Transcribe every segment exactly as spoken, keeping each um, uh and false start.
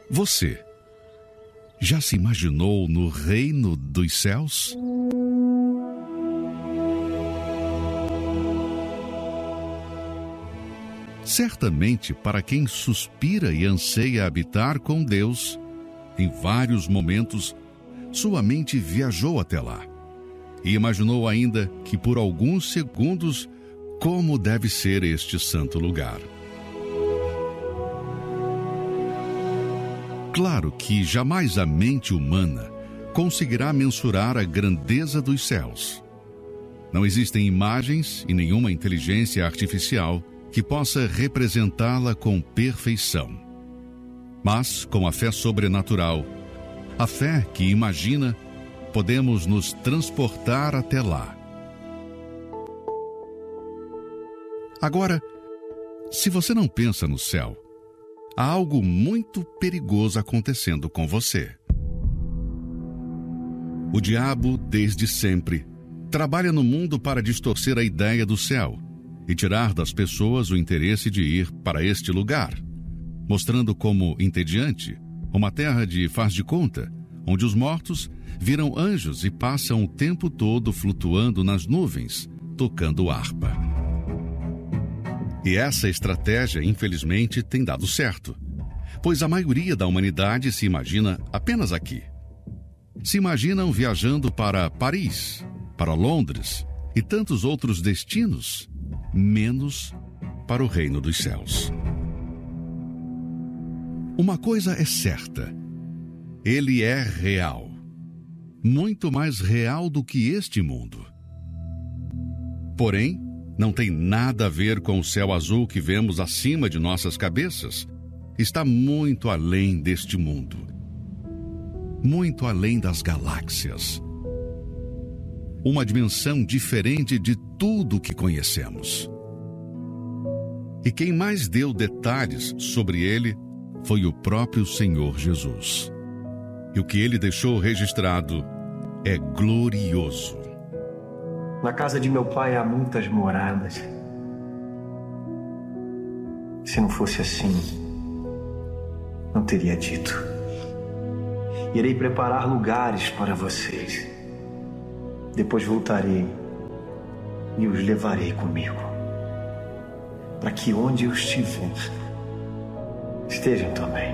Você já se imaginou no reino dos céus? Certamente, para quem suspira e anseia habitar com Deus, em vários momentos, sua mente viajou até lá e imaginou ainda que por alguns segundos como deve ser este santo lugar. Claro que jamais a mente humana conseguirá mensurar a grandeza dos céus. Não existem imagens e nenhuma inteligência artificial que possa representá-la com perfeição. Mas, com a fé sobrenatural, a fé que imagina, podemos nos transportar até lá. Agora, se você não pensa no céu, há algo muito perigoso acontecendo com você. O diabo, desde sempre, trabalha no mundo para distorcer a ideia do céu e tirar das pessoas o interesse de ir para este lugar, mostrando como entediante, uma terra de faz de conta, onde os mortos viram anjos e passam o tempo todo flutuando nas nuvens, tocando harpa. E essa estratégia, infelizmente, tem dado certo, pois a maioria da humanidade se imagina apenas aqui. Se imaginam viajando para Paris, para Londres e tantos outros destinos, menos para o reino dos céus. Uma coisa é certa: ele é real, muito mais real do que este mundo. Porém, não tem nada a ver com o céu azul que vemos acima de nossas cabeças. Está muito além deste mundo, muito além das galáxias. Uma dimensão diferente de tudo que conhecemos. E quem mais deu detalhes sobre ele foi o próprio Senhor Jesus. E o que ele deixou registrado é glorioso. Na casa de meu pai há muitas moradas. Se não fosse assim, não teria dito. Irei preparar lugares para vocês. Depois voltarei e os levarei comigo, para que onde eu estiver, estejam também.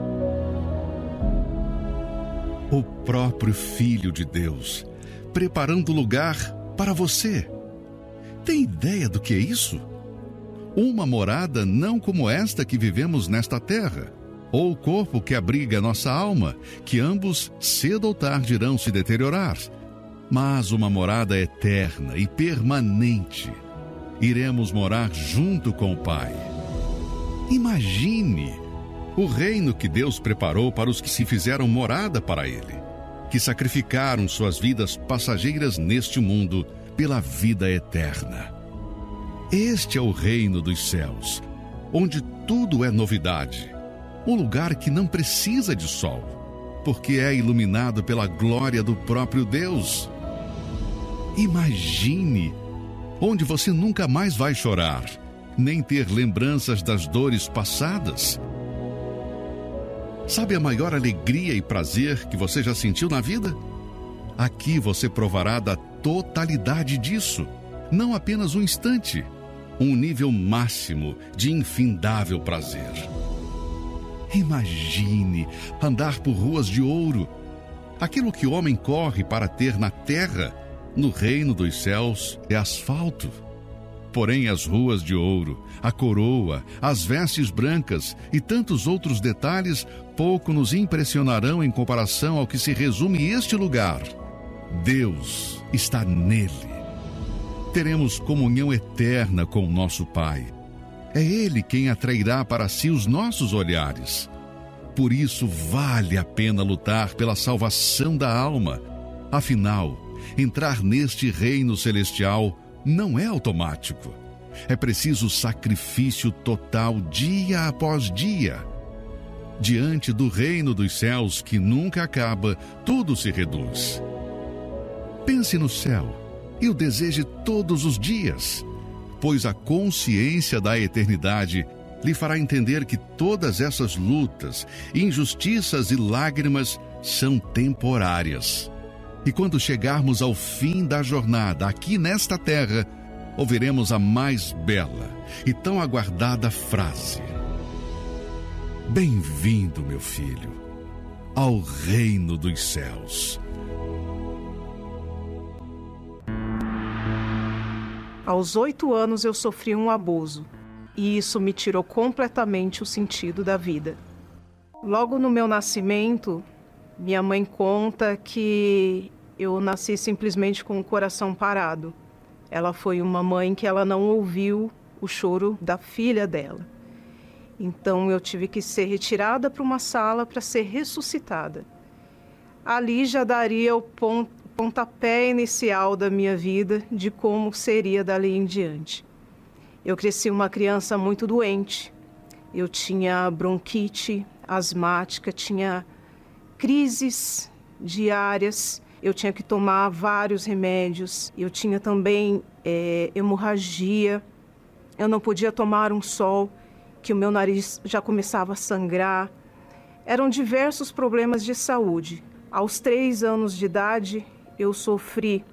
O próprio Filho de Deus, preparando lugar para você. Tem ideia do que é isso? Uma morada não como esta que vivemos nesta terra, ou o corpo que abriga nossa alma, que ambos cedo ou tarde irão se deteriorar, mas uma morada eterna e permanente. Iremos morar junto com o Pai. Imagine o reino que Deus preparou para os que se fizeram morada para Ele, que sacrificaram suas vidas passageiras neste mundo pela vida eterna. Este é o reino dos céus, onde tudo é novidade. Um lugar que não precisa de sol, porque é iluminado pela glória do próprio Deus. Imagine, onde você nunca mais vai chorar, nem ter lembranças das dores passadas. Sabe a maior alegria e prazer que você já sentiu na vida? Aqui você provará da totalidade disso, não apenas um instante, um nível máximo de infindável prazer. Imagine andar por ruas de ouro. Aquilo que o homem corre para ter na terra, no reino dos céus, é asfalto. Porém, as ruas de ouro, a coroa, as vestes brancas e tantos outros detalhes pouco nos impressionarão em comparação ao que se resume este lugar. Deus está nele. Teremos comunhão eterna com o nosso Pai. É Ele quem atrairá para si os nossos olhares. Por isso vale a pena lutar pela salvação da alma. Afinal, entrar neste reino celestial não é automático. É preciso sacrifício total dia após dia. Diante do reino dos céus que nunca acaba, tudo se reduz. Pense no céu e o deseje todos os dias, pois a consciência da eternidade lhe fará entender que todas essas lutas, injustiças e lágrimas são temporárias. E quando chegarmos ao fim da jornada aqui nesta terra, ouviremos a mais bela e tão aguardada frase: Bem-vindo, meu filho, ao reino dos céus. Aos oito anos eu sofri um abuso, e isso me tirou completamente o sentido da vida. Logo no meu nascimento, minha mãe conta que eu nasci simplesmente com o coração parado. Ela foi uma mãe que ela não ouviu o choro da filha dela. Então eu tive que ser retirada para uma sala para ser ressuscitada. Ali já daria o ponto pontapé inicial da minha vida, de como seria dali em diante. Eu cresci uma criança muito doente. Eu tinha bronquite asmática, tinha crises diárias, eu tinha que tomar vários remédios, eu tinha também é, hemorragia, eu não podia tomar um sol, que o meu nariz já começava a sangrar. Eram diversos problemas de saúde. Aos três anos de idade, eu sofri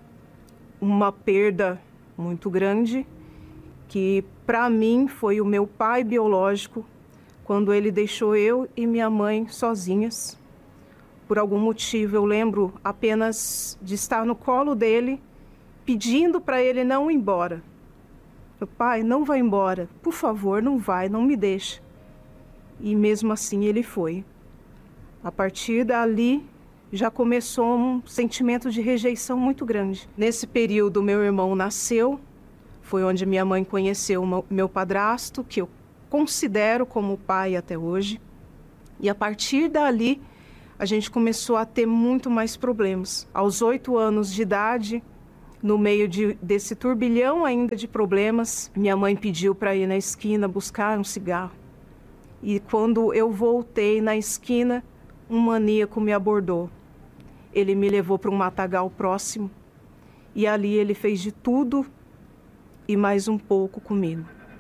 uma perda muito grande, que para mim foi o meu pai biológico, quando ele deixou eu e minha mãe sozinhas. Por algum motivo, eu lembro apenas de estar no colo dele, pedindo para ele não ir embora. Meu pai, não vai embora, por favor, não vai, não me deixe. E mesmo assim ele foi. A partir dali, já começou um sentimento de rejeição muito grande. Nesse período, meu irmão nasceu, foi onde minha mãe conheceu o meu padrasto, que eu considero como pai até hoje. E a partir dali, a gente começou a ter muito mais problemas. Aos oito anos de idade, no meio de, desse turbilhão ainda de problemas, minha mãe pediu para ir na esquina buscar um cigarro. E quando eu voltei na esquina, um maníaco me abordou. Ele me levou para um matagal próximo e ali ele fez de tudo e mais um pouco comigo.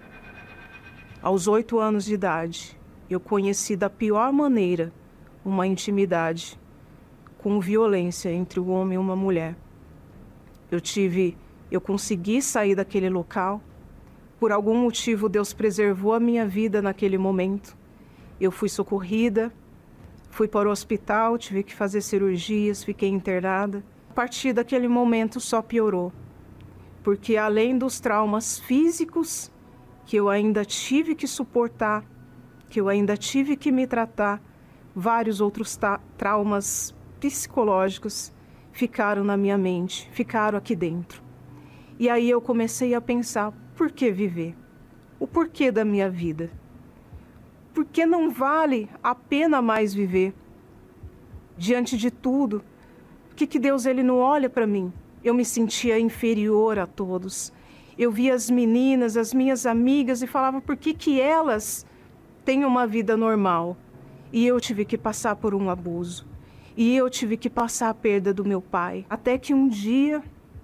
Aos oito anos de idade, eu conheci da pior maneira uma intimidade com violência entre um homem e uma mulher. Eu tive, eu consegui sair daquele local. Por algum motivo, Deus preservou a minha vida naquele momento. Eu fui socorrida. Fui para o hospital, tive que fazer cirurgias, fiquei internada. A partir daquele momento só piorou, porque além dos traumas físicos que eu ainda tive que suportar, que eu ainda tive que me tratar, vários outros traumas psicológicos ficaram na minha mente, ficaram aqui dentro. E aí eu comecei a pensar, por que viver? O porquê da minha vida? Porque não vale a pena mais viver. Diante de tudo, por que que Deus ele não olha para mim? Eu me sentia inferior a todos. Eu via as meninas, as minhas amigas e falava por que que elas têm uma vida normal. E eu tive que passar por um abuso. E eu tive que passar a perda do meu pai. Até que um dia,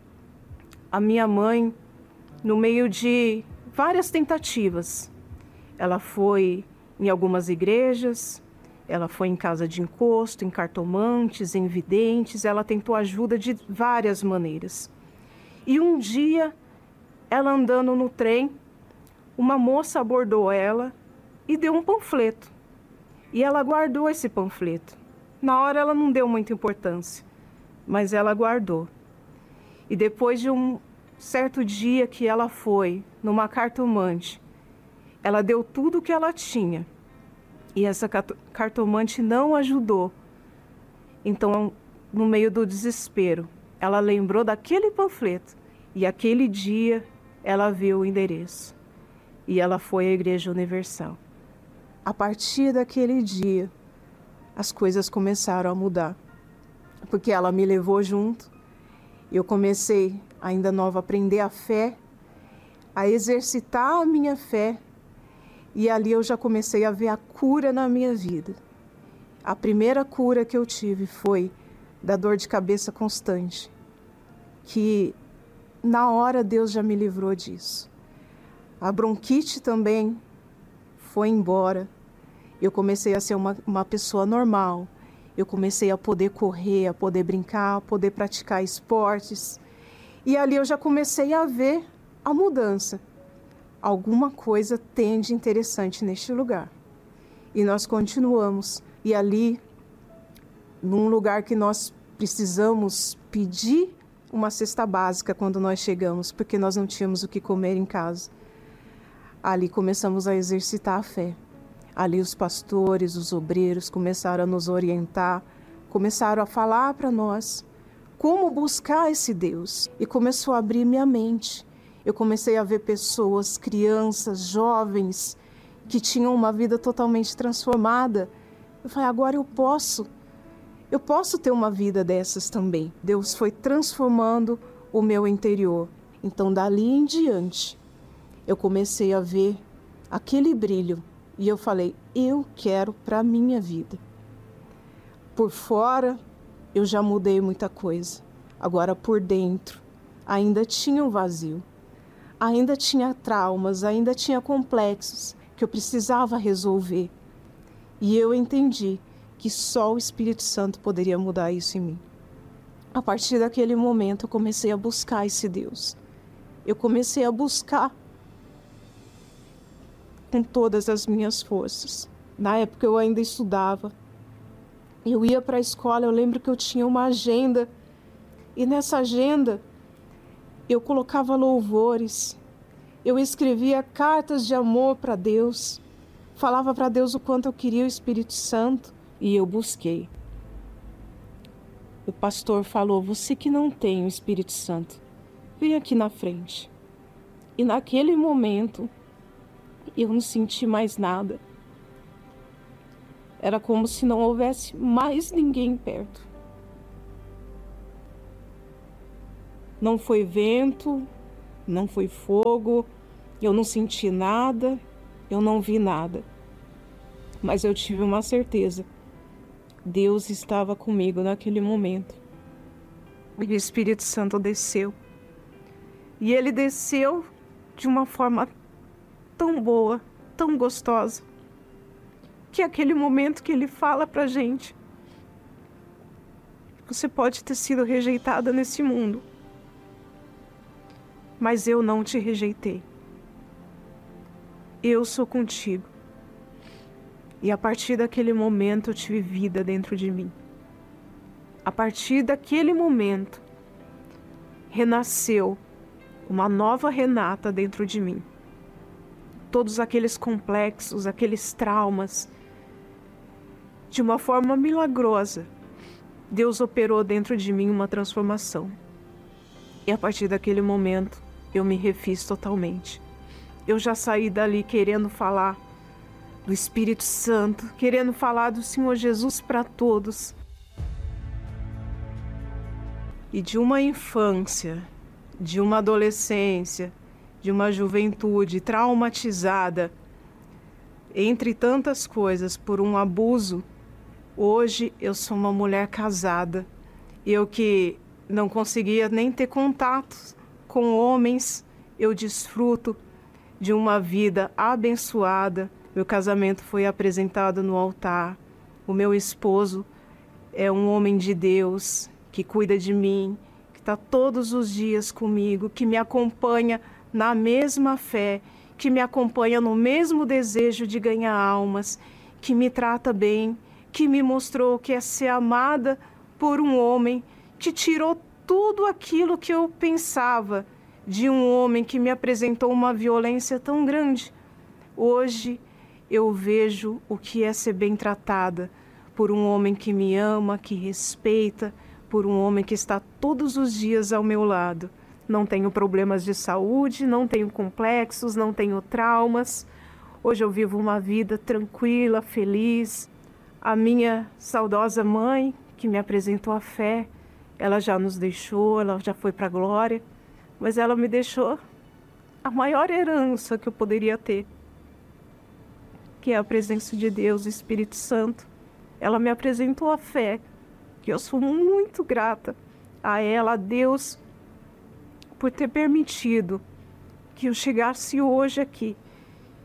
a minha mãe, no meio de várias tentativas, ela foi em algumas igrejas, ela foi em casa de encosto, em cartomantes, em videntes, ela tentou ajuda de várias maneiras. E um dia, ela andando no trem, uma moça abordou ela e deu um panfleto. E ela guardou esse panfleto. Na hora ela não deu muita importância, mas ela guardou. E depois de um certo dia que ela foi numa cartomante, ela deu tudo o que ela tinha. E essa cartomante não ajudou. Então, no meio do desespero, ela lembrou daquele panfleto. E aquele dia, ela viu o endereço. E ela foi à Igreja Universal. A partir daquele dia, as coisas começaram a mudar. Porque ela me levou junto. Eu comecei, ainda nova, a aprender a fé, a exercitar a minha fé. E ali eu já comecei a ver a cura na minha vida. A primeira cura que eu tive foi da dor de cabeça constante, que na hora Deus já me livrou disso. A bronquite também, foi embora, eu comecei a ser uma, uma pessoa normal. Eu comecei a poder correr, a poder brincar, a poder praticar esportes. E ali eu já comecei a ver a mudança. Alguma coisa tem de interessante neste lugar. E nós continuamos. E ali, num lugar que nós precisamos pedir uma cesta básica quando nós chegamos, porque nós não tínhamos o que comer em casa. Ali começamos a exercitar a fé. Ali os pastores, os obreiros começaram a nos orientar, começaram a falar para nós como buscar esse Deus. E começou a abrir minha mente. Eu comecei a ver pessoas, crianças, jovens, que tinham uma vida totalmente transformada. Eu falei, agora eu posso, eu posso ter uma vida dessas também. Deus foi transformando o meu interior. Então, dali em diante, eu comecei a ver aquele brilho. E eu falei, eu quero para a minha vida. Por fora, eu já mudei muita coisa. Agora, por dentro, ainda tinha um vazio. Ainda tinha traumas, ainda tinha complexos que eu precisava resolver. E eu entendi que só o Espírito Santo poderia mudar isso em mim. A partir daquele momento, eu comecei a buscar esse Deus. Eu comecei a buscar com todas as minhas forças. Na época eu ainda estudava. Eu ia para a escola, eu lembro que eu tinha uma agenda. E nessa agenda eu colocava louvores. Eu escrevia cartas de amor para Deus. Falava para Deus o quanto eu queria o Espírito Santo. E eu busquei. O pastor falou, você que não tem o Espírito Santo, vem aqui na frente. E naquele momento, eu não senti mais nada. Era como se não houvesse mais ninguém perto. Não foi vento, não foi fogo, eu não senti nada, eu não vi nada. Mas eu tive uma certeza. Deus estava comigo naquele momento. E o Espírito Santo desceu. E ele desceu de uma forma tão boa, tão gostosa, que é aquele momento que ele fala pra gente, você pode ter sido rejeitada nesse mundo, mas eu não te rejeitei. Eu sou contigo. E a partir daquele momento eu tive vida dentro de mim. A partir daquele momento, renasceu uma nova Renata dentro de mim. Todos aqueles complexos, aqueles traumas, de uma forma milagrosa, Deus operou dentro de mim uma transformação. E a partir daquele momento, eu me refiz totalmente. Eu já saí dali querendo falar do Espírito Santo, querendo falar do Senhor Jesus para todos. E de uma infância, de uma adolescência, de uma juventude traumatizada, entre tantas coisas, por um abuso, hoje eu sou uma mulher casada. Eu que não conseguia nem ter contato com homens, eu desfruto de uma vida abençoada. Meu casamento foi apresentado no altar. O meu esposo é um homem de Deus que cuida de mim, que está todos os dias comigo, que me acompanha na mesma fé, que me acompanha no mesmo desejo de ganhar almas, que me trata bem, que me mostrou que é ser amada por um homem, que tirou tudo aquilo que eu pensava de um homem que me apresentou uma violência tão grande. Hoje eu vejo o que é ser bem tratada por um homem que me ama, que respeita, por um homem que está todos os dias ao meu lado. Não tenho problemas de saúde, não tenho complexos, não tenho traumas. Hoje eu vivo uma vida tranquila, feliz. A minha saudosa mãe, que me apresentou a fé, ela já nos deixou, ela já foi para a glória, mas ela me deixou a maior herança que eu poderia ter, que é a presença de Deus, o Espírito Santo. Ela me apresentou a fé, que eu sou muito grata a ela, a Deus, por ter permitido que eu chegasse hoje aqui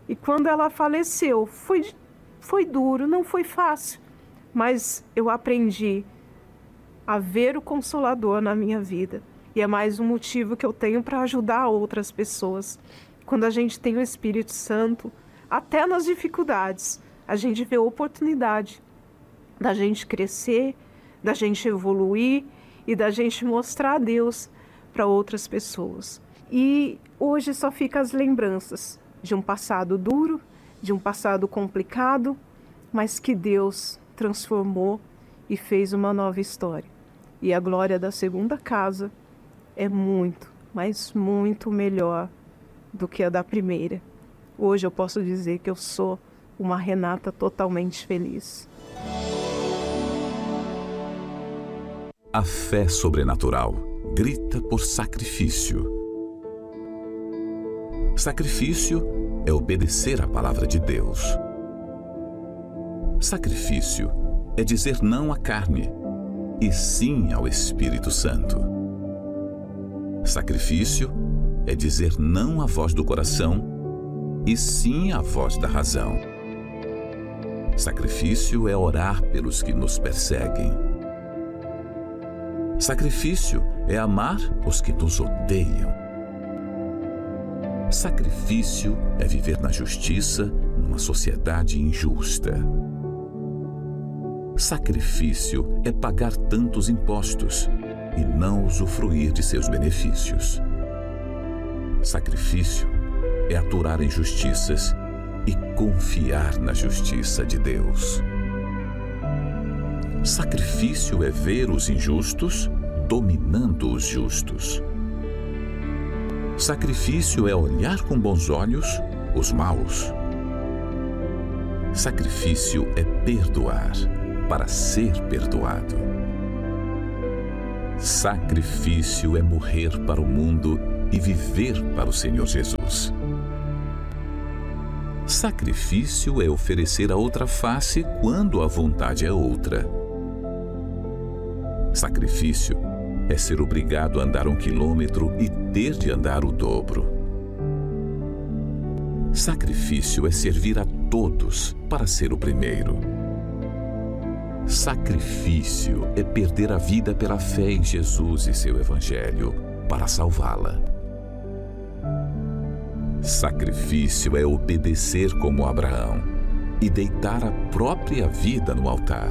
E quando ela faleceu, foi, foi duro, não foi fácil. Mas eu aprendi a ver o Consolador na minha vida. E é mais um motivo que eu tenho para ajudar outras pessoas. Quando a gente tem o Espírito Santo, até nas dificuldades, a gente vê a oportunidade da gente crescer, da gente evoluir e da gente mostrar a Deus para outras pessoas. E hoje só ficam as lembranças de um passado duro, de um passado complicado, mas que Deus transformou e fez uma nova história. E a glória da segunda casa é muito, mas muito melhor do que a da primeira. Hoje eu posso dizer que eu sou uma Renata totalmente feliz. A fé sobrenatural grita por sacrifício. Sacrifício é obedecer à palavra de Deus. Sacrifício é dizer não à carne e sim ao Espírito Santo. Sacrifício é dizer não à voz do coração e sim à voz da razão. Sacrifício é orar pelos que nos perseguem. Sacrifício é amar os que nos odeiam. Sacrifício é viver na justiça numa sociedade injusta. Sacrifício é pagar tantos impostos e não usufruir de seus benefícios. Sacrifício é aturar injustiças e confiar na justiça de Deus. Sacrifício é ver os injustos dominando os justos. Sacrifício é olhar com bons olhos os maus. Sacrifício é perdoar para ser perdoado. Sacrifício é morrer para o mundo e viver para o Senhor Jesus. Sacrifício é oferecer a outra face quando a vontade é outra. Sacrifício é ser obrigado a andar um quilômetro e ter de andar o dobro. Sacrifício é servir a todos para ser o primeiro. Sacrifício é perder a vida pela fé em Jesus e seu Evangelho para salvá-la. Sacrifício é obedecer como Abraão e deitar a própria vida no altar.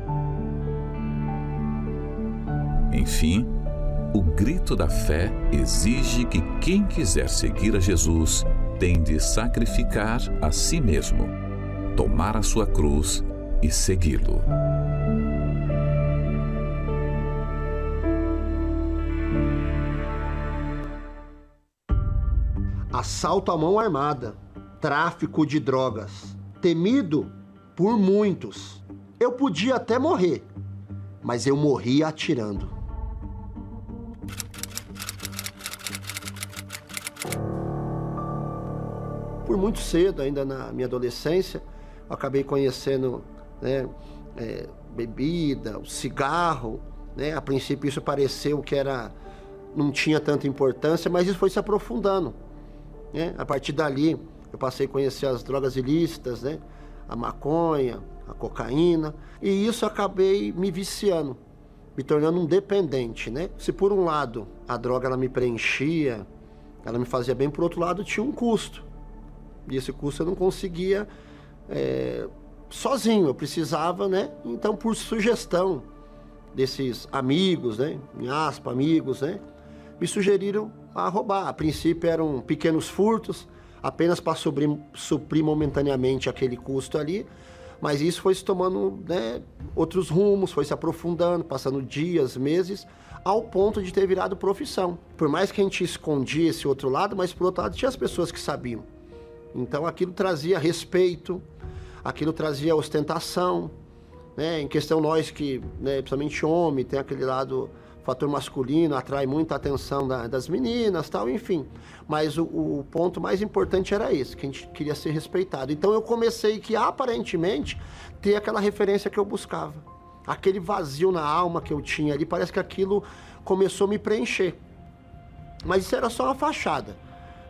Enfim, o grito da fé exige que quem quiser seguir a Jesus tem de sacrificar a si mesmo, tomar a sua cruz e segui-lo. Assalto à mão armada, tráfico de drogas, temido por muitos. Eu podia até morrer, mas eu morri atirando. Por muito cedo, ainda na minha adolescência, eu acabei conhecendo, né, é, bebida, o cigarro, né? A princípio isso pareceu que era, não tinha tanta importância, mas isso foi se aprofundando, né? A partir dali, eu passei a conhecer as drogas ilícitas, né? A maconha, a cocaína, e isso acabei me viciando, me tornando um dependente, né? Se por um lado a droga ela me preenchia, ela me fazia bem, por outro lado tinha um custo. E esse custo eu não conseguia é, sozinho, eu precisava, né? Então, por sugestão desses amigos, né? Em aspas, amigos, né? Me sugeriram a roubar. A princípio eram pequenos furtos, apenas para suprir, suprir momentaneamente aquele custo ali, mas isso foi se tomando, né, outros rumos, foi se aprofundando, passando dias, meses, ao ponto de ter virado profissão. Por mais que a gente escondia esse outro lado, mas por outro lado tinha as pessoas que sabiam. Então aquilo trazia respeito, aquilo trazia ostentação, né? Em questão nós que, né, principalmente homem, tem aquele lado, fator masculino, atrai muita atenção da, das meninas, tal, enfim. Mas o, o ponto mais importante era esse, que a gente queria ser respeitado. Então eu comecei que aparentemente ter aquela referência que eu buscava. Aquele vazio na alma que eu tinha ali, parece que aquilo começou a me preencher. Mas isso era só uma fachada.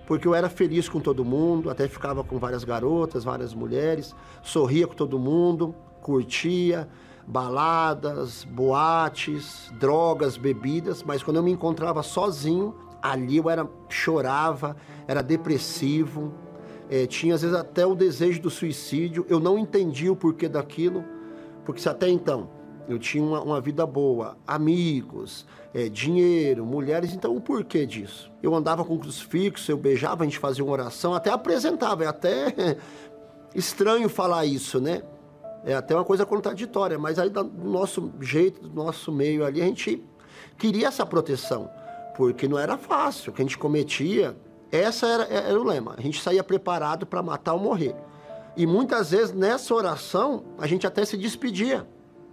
porque eu era feliz com todo mundo, até ficava com várias garotas, várias mulheres, sorria com todo mundo, curtia, baladas, boates, drogas, bebidas, mas quando eu me encontrava sozinho, ali eu era, chorava, era depressivo, é, tinha às vezes até o desejo do suicídio, eu não entendia o porquê daquilo, porque se até então eu tinha uma, uma vida boa, amigos, é, dinheiro, mulheres, então o porquê disso? Eu andava com crucifixo, eu beijava, a gente fazia uma oração, até apresentava, é até estranho falar isso, né? É até uma coisa contraditória, mas aí do nosso jeito, do nosso meio ali, a gente queria essa proteção, porque não era fácil, o que a gente cometia, essa era, era o lema, a gente saía preparado para matar ou morrer. E muitas vezes nessa oração, a gente até se despedia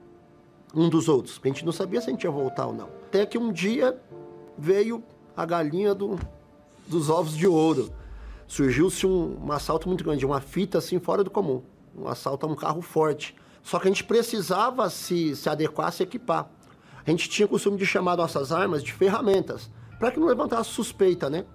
um dos outros, porque a gente não sabia se a gente ia voltar ou não. Até que um dia veio a galinha do, dos ovos de ouro. Surgiu-se um, um assalto muito grande, uma fita assim fora do comum. Um assalto a um carro forte. Só que a gente precisava se, se adequar, se equipar. A gente tinha o costume de chamar nossas armas de ferramentas, para que não levantasse suspeita, né?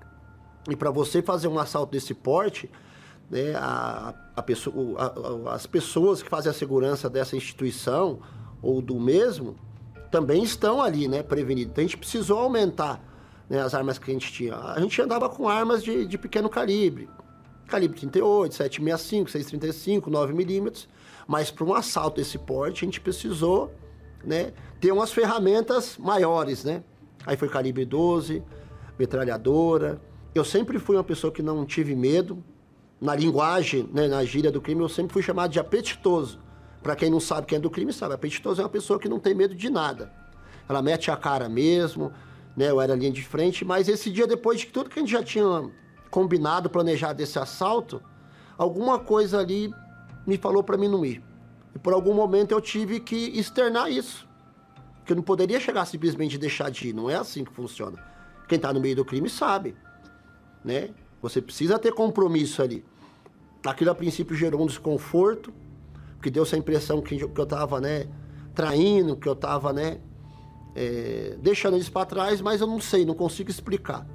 E para você fazer um assalto desse porte, né, a, a pessoa, a, a, as pessoas que fazem a segurança dessa instituição ou do mesmo, também estão ali, né, prevenidos. Então a gente precisou aumentar, né, as armas que a gente tinha. A gente andava com armas de, de pequeno calibre, calibre trinta e oito, sete sessenta e cinco, seis trinta e cinco, nove milímetros, mas para um assalto desse porte a gente precisou, né, ter umas ferramentas maiores, né? Aí foi calibre doze, metralhadora. Eu sempre fui uma pessoa que não tive medo. Na linguagem, né, na gíria do crime, eu sempre fui chamado de apetitoso. Para quem não sabe quem é do crime, sabe, apetitoso é uma pessoa que não tem medo de nada. Ela mete a cara mesmo, né, eu era linha de frente, mas esse dia, depois de tudo que a gente já tinha combinado, planejado esse assalto, alguma coisa ali me falou para mim não ir. E por algum momento eu tive que externar isso. Porque eu não poderia chegar simplesmente e deixar de ir, não é assim que funciona. Quem está no meio do crime sabe, né? Você precisa ter compromisso ali. Aquilo a princípio gerou um desconforto, que deu essa impressão que eu estava, né, traindo, que eu estava, né, é, deixando eles para trás, mas eu não sei, não consigo explicar.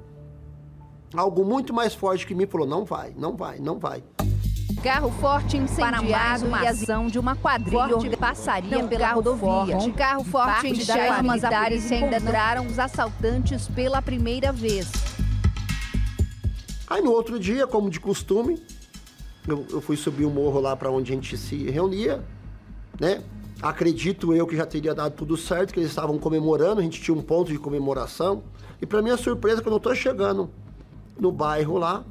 Algo muito mais forte que mim falou, não vai, não vai, não vai. Carro forte incendiado uma e a ação de uma quadrilha forte passaria não, pela carro rodovia. forte. Um carro forte Parte em das chamas militares militares ainda não- encontraram os assaltantes pela primeira vez. Aí no outro dia, como de costume, eu, eu fui subir o morro lá para onde a gente se reunia, né? Acredito eu que já teria dado tudo certo, que eles estavam comemorando, a gente tinha um ponto de comemoração. E para minha surpresa, quando eu tô chegando no bairro lá,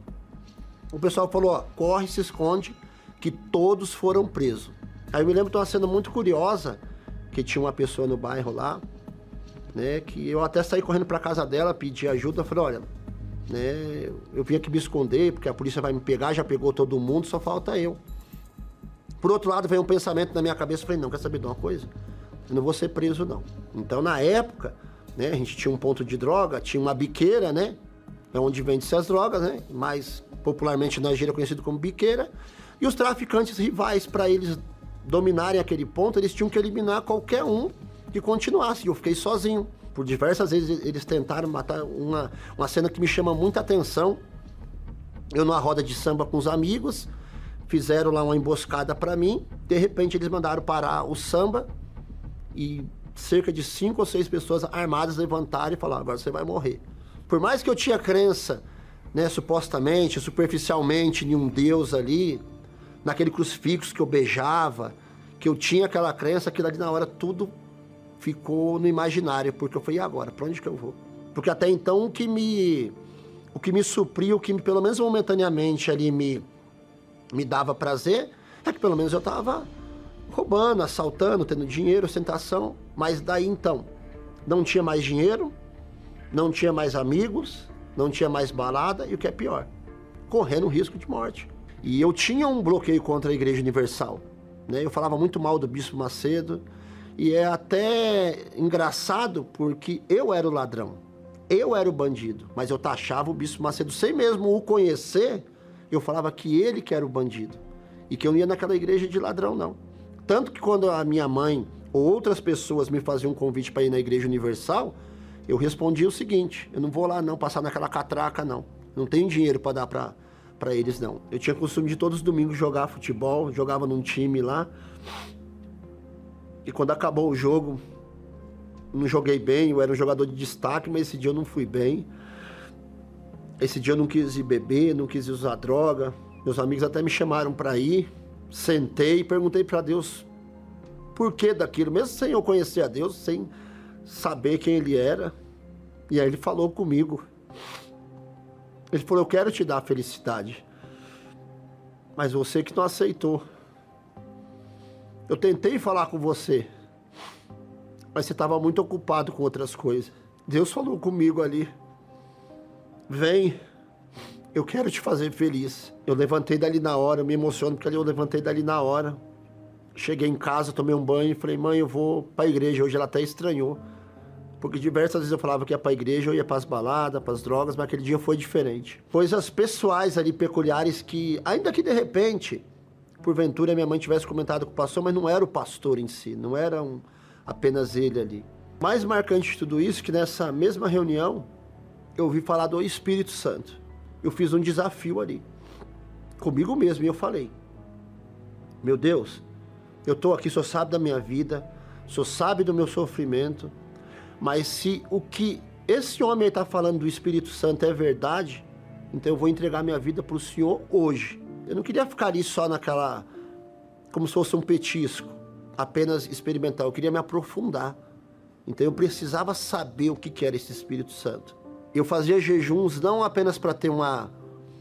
o pessoal falou, ó, corre, se esconde, que todos foram presos. Aí eu me lembro de uma cena muito curiosa, que tinha uma pessoa no bairro lá, né, que eu até saí correndo para casa dela, pedi ajuda, falei, olha, né, eu vim aqui me esconder, porque a polícia vai me pegar, já pegou todo mundo, só falta eu. Por outro lado, veio um pensamento na minha cabeça, falei, não, quer saber de uma coisa? Eu não vou ser preso, não. Então, na época, né, a gente tinha um ponto de droga, tinha uma biqueira, né, é onde vende-se as drogas, né, mais popularmente na gíria conhecido como biqueira, e os traficantes rivais, para eles dominarem aquele ponto, eles tinham que eliminar qualquer um que continuasse. E eu fiquei sozinho. Por diversas vezes eles tentaram matar uma, uma cena que me chama muita atenção. Eu numa roda de samba com os amigos, fizeram lá uma emboscada para mim, de repente eles mandaram parar o samba e cerca de cinco ou seis pessoas armadas levantaram e falaram, agora você vai morrer. Por mais que eu tinha crença, né, supostamente, superficialmente, em um Deus ali, naquele crucifixo que eu beijava, que eu tinha aquela crença, que ali na hora tudo ficou no imaginário, porque eu falei, e agora, pra onde que eu vou? Porque até então o que me, o que me supria, o que me, pelo menos momentaneamente ali me, me dava prazer, é que pelo menos eu tava roubando, assaltando, tendo dinheiro, ostentação, mas daí então, não tinha mais dinheiro, não tinha mais amigos, não tinha mais balada, e o que é pior, correndo risco de morte. E eu tinha um bloqueio contra a Igreja Universal, né? Eu falava muito mal do Bispo Macedo, e é até engraçado porque eu era o ladrão, eu era o bandido, mas eu taxava o Bispo Macedo, sem mesmo o conhecer, eu falava que ele que era o bandido, e que eu não ia naquela igreja de ladrão, não. Tanto que quando a minha mãe ou outras pessoas me faziam um convite para ir na Igreja Universal, eu respondia o seguinte, eu não vou lá não, passar naquela catraca não, eu Não tenho dinheiro para dar para para eles, não. Eu tinha costume de todos os domingos jogar futebol, jogava num time lá. E quando acabou o jogo, não joguei bem, eu era um jogador de destaque, mas esse dia eu não fui bem. Esse dia eu não quis ir beber, não quis usar droga. Meus amigos até me chamaram para ir. Sentei e perguntei para Deus por que daquilo, mesmo sem eu conhecer a Deus, sem saber quem Ele era. E aí Ele falou comigo. Ele falou, eu quero te dar felicidade, mas você que não aceitou. Eu tentei falar com você, mas você estava muito ocupado com outras coisas. Deus falou comigo ali, vem, eu quero te fazer feliz. Eu levantei dali na hora, eu me emociono porque ali eu levantei dali na hora. Cheguei em casa, tomei um banho e falei, mãe, eu vou para a igreja. Hoje ela até estranhou. Porque diversas vezes eu falava que ia para a igreja, eu ia para as baladas, para as drogas, mas aquele dia foi diferente. Coisas pessoais ali, peculiares, que ainda que de repente, porventura minha mãe tivesse comentado com o pastor, mas não era o pastor em si, não era um, apenas ele ali. Mais marcante de tudo isso, que nessa mesma reunião, eu ouvi falar do Espírito Santo. Eu fiz um desafio ali, comigo mesmo, e eu falei, meu Deus, eu estou aqui, o Senhor sabe da minha vida, o Senhor sabe do meu sofrimento, mas se o que esse homem está falando do Espírito Santo é verdade, então eu vou entregar minha vida para o Senhor hoje. Eu não queria ficar ali só naquela, como se fosse um petisco, apenas experimentar. Eu queria me aprofundar. Então eu precisava saber o que era esse Espírito Santo. Eu fazia jejuns não apenas para ter uma,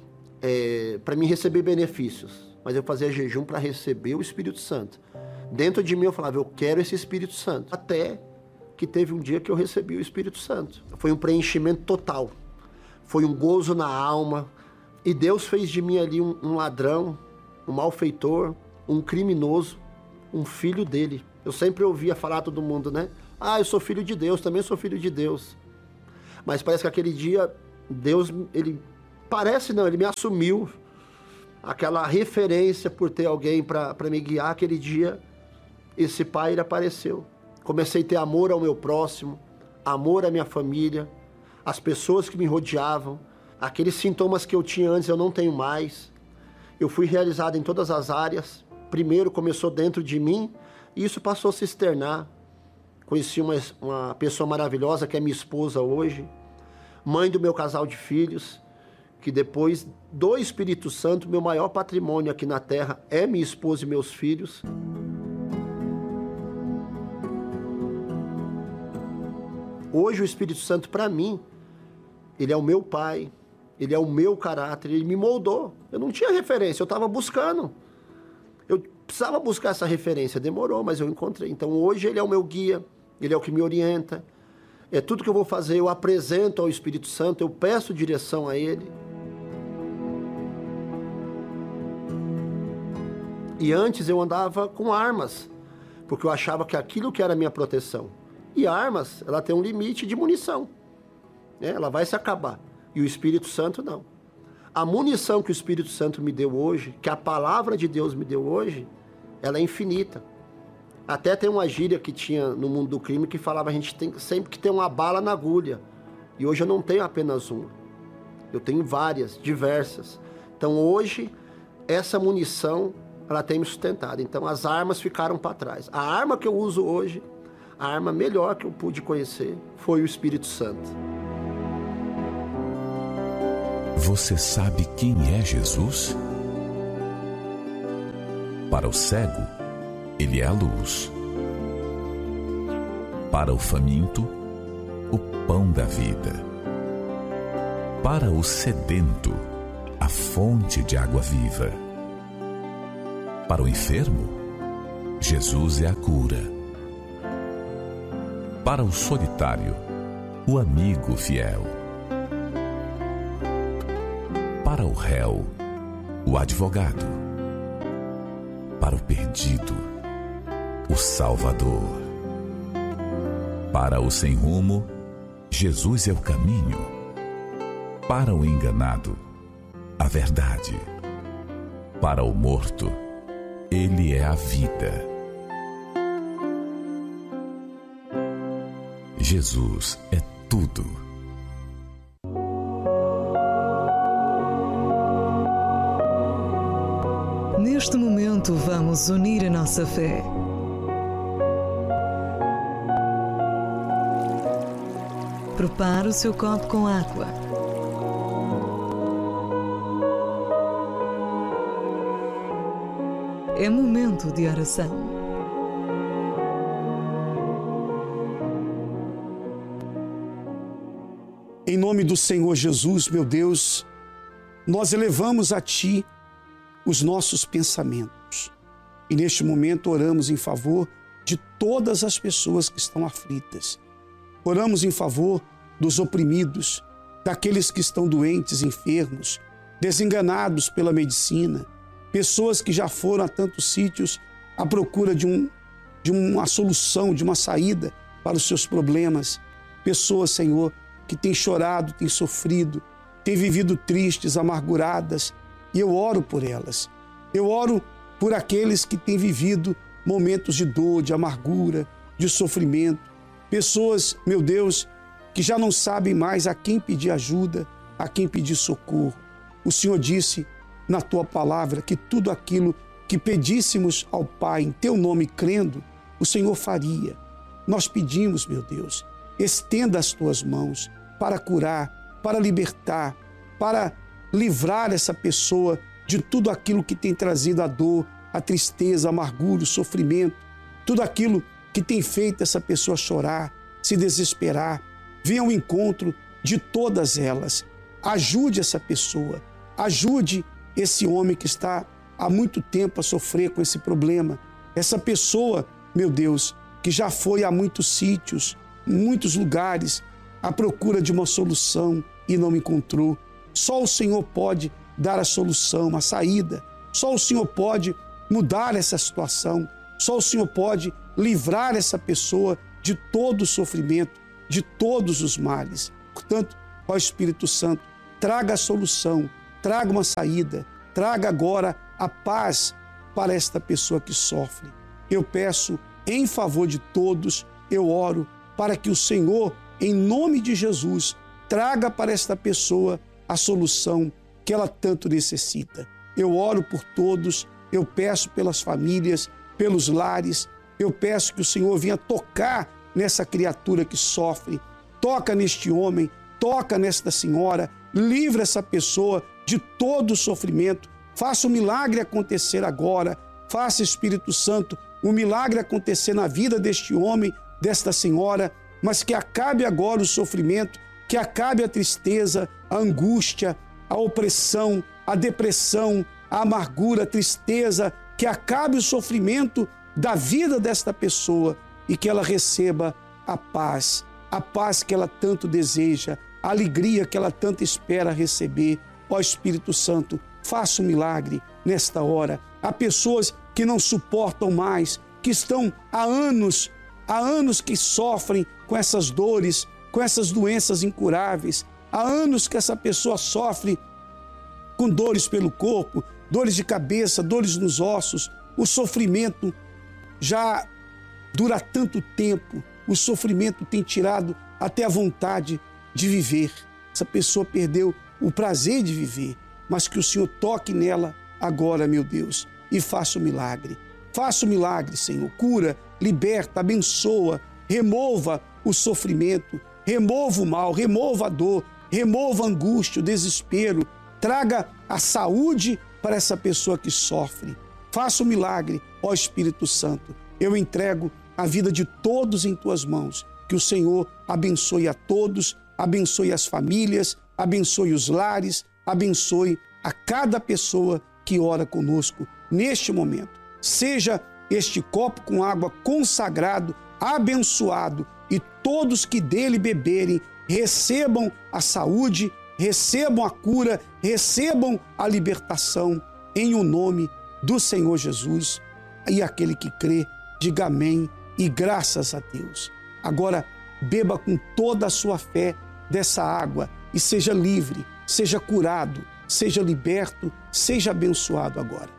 é, para me receber benefícios, mas eu fazia jejum para receber o Espírito Santo. Dentro de mim eu falava, eu quero esse Espírito Santo. Até que teve um dia que eu recebi o Espírito Santo. Foi um preenchimento total. Foi um gozo na alma. E Deus fez de mim ali um, um ladrão, um malfeitor, um criminoso, um filho dele. Eu sempre ouvia falar todo mundo, né? Ah, eu sou filho de Deus, também sou filho de Deus. Mas parece que aquele dia, Deus, ele... Parece não, ele me assumiu. Aquela referência por ter alguém para me guiar. Aquele dia, esse pai, ele apareceu. Comecei a ter amor ao meu próximo, amor à minha família, às pessoas que me rodeavam. Aqueles sintomas que eu tinha antes eu não tenho mais. Eu fui realizado em todas as áreas. Primeiro começou dentro de mim e isso passou a se externar. Conheci uma, uma pessoa maravilhosa que é minha esposa hoje, mãe do meu casal de filhos, que depois do Espírito Santo, meu maior patrimônio aqui na terra é minha esposa e meus filhos. Hoje o Espírito Santo, para mim, ele é o meu pai, ele é o meu caráter, ele me moldou. Eu não tinha referência, eu estava buscando. Eu precisava buscar essa referência, demorou, mas eu encontrei. Então hoje ele é o meu guia, ele é o que me orienta. É tudo que eu vou fazer, eu apresento ao Espírito Santo, eu peço direção a ele. E antes eu andava com armas, porque eu achava que aquilo que era a minha proteção. E armas, ela tem um limite de munição, né? Ela vai se acabar. E o Espírito Santo não. A munição que o Espírito Santo me deu hoje, que a palavra de Deus me deu hoje, ela é infinita. Até tem uma gíria que tinha no mundo do crime que falava a gente tem sempre que ter uma bala na agulha. E hoje eu não tenho apenas uma. Eu tenho várias, diversas. Então hoje, essa munição, ela tem me sustentado. Então as armas ficaram para trás. A arma que eu uso hoje, a arma melhor que eu pude conhecer, foi o Espírito Santo. Você sabe quem é Jesus? Para o cego, ele é a luz. Para o faminto, o pão da vida. Para o sedento, a fonte de água viva. Para o enfermo, Jesus é a cura. Para o solitário, o amigo fiel. Para o réu, o advogado. Para o perdido, o Salvador. Para o sem rumo, Jesus é o caminho. Para o enganado, a verdade. Para o morto, Ele é a vida. Jesus é tudo. Neste momento vamos unir a nossa fé. Prepare o seu copo com água. É momento de oração. Em nome do Senhor Jesus, meu Deus, nós elevamos a Ti os nossos pensamentos. E neste momento oramos em favor de todas as pessoas que estão aflitas. Oramos em favor dos oprimidos, daqueles que estão doentes, enfermos, desenganados pela medicina, pessoas que já foram a tantos sítios à procura de, um, de uma solução, de uma saída para os seus problemas. Pessoas, Senhor, que têm chorado, têm sofrido, têm vivido tristes, amarguradas, e eu oro por elas. Eu oro por aqueles que têm vivido momentos de dor, de amargura, de sofrimento. Pessoas, meu Deus, que já não sabem mais a quem pedir ajuda, a quem pedir socorro. O Senhor disse na Tua palavra que tudo aquilo que pedíssemos ao Pai em Teu nome crendo, o Senhor faria. Nós pedimos, meu Deus, estenda as Tuas mãos para curar, para libertar, para livrar essa pessoa de tudo aquilo que tem trazido a dor, a tristeza, a amargura, o sofrimento, tudo aquilo que tem feito essa pessoa chorar, se desesperar. Venha ao encontro de todas elas. Ajude essa pessoa, ajude esse homem que está há muito tempo a sofrer com esse problema. Essa pessoa, meu Deus, que já foi a muitos sítios, em muitos lugares, à procura de uma solução e não encontrou. Só o Senhor pode dar a solução, a saída. Só o Senhor pode mudar essa situação. Só o Senhor pode livrar essa pessoa de todo o sofrimento, de todos os males. Portanto, ó Espírito Santo, traga a solução, traga uma saída, traga agora a paz para esta pessoa que sofre. Eu peço em favor de todos, eu oro para que o Senhor, em nome de Jesus, traga para esta pessoa a solução que ela tanto necessita. Eu oro por todos, eu peço pelas famílias, pelos lares, eu peço que o Senhor venha tocar nessa criatura que sofre, toca neste homem, toca nesta senhora, livra essa pessoa de todo o sofrimento, faça o milagre acontecer agora, faça, Espírito Santo, o milagre acontecer na vida deste homem, desta senhora, mas que acabe agora o sofrimento, que acabe a tristeza, a angústia, a opressão, a depressão, a amargura, a tristeza, que acabe o sofrimento da vida desta pessoa e que ela receba a paz, a paz que ela tanto deseja, a alegria que ela tanto espera receber. Ó Espírito Santo, faça um milagre nesta hora. Há pessoas que não suportam mais, que estão há anos, há anos que sofrem com essas dores, com essas doenças incuráveis. Há anos que essa pessoa sofre com dores pelo corpo, dores de cabeça, dores nos ossos. O sofrimento já dura tanto tempo, o sofrimento tem tirado até a vontade de viver. Essa pessoa perdeu o prazer de viver, mas que o Senhor toque nela agora, meu Deus, e faça o milagre. Faça o milagre, Senhor. Cura, liberta, abençoa, remova o sofrimento, remova o mal, remova a dor, remova a angústia, o desespero. Traga a saúde para essa pessoa que sofre. Faça o milagre, ó Espírito Santo. Eu entrego a vida de todos em Tuas mãos. Que o Senhor abençoe a todos, abençoe as famílias, abençoe os lares, abençoe a cada pessoa que ora conosco neste momento. Seja este copo com água consagrado, abençoado, e todos que dele beberem recebam a saúde, recebam a cura, recebam a libertação, em o nome do Senhor Jesus. E aquele que crê, diga amém e graças a Deus. Agora, beba com toda a sua fé dessa água e seja livre, seja curado, seja liberto, seja abençoado agora.